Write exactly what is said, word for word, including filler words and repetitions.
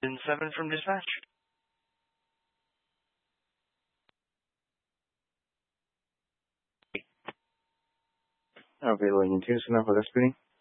In seven from dispatch. Okay, Lane two, so now for the speeding.